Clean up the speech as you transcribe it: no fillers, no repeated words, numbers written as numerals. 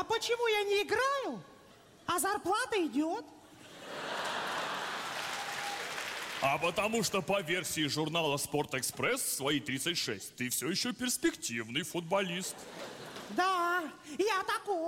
почему я не играю, а зарплата идет? А потому что по версии журнала «Спортэкспресс» в свои 36 ты все еще перспективный футболист. Да, я такой.